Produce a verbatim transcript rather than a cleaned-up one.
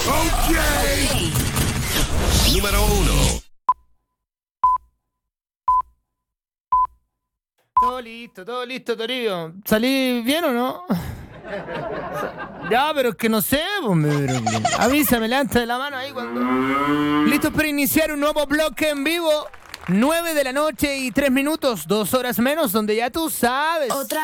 Ok. Número uno. Todo listo, todo listo, Torillo. ¿Salí bien o no? Ya, pero es que no sé, pues, pero- avísame, levanta de la mano ahí cuando... Listos para iniciar un nuevo bloque en vivo. nueve de la noche y tres minutos, dos horas menos, donde ya tú sabes. Otra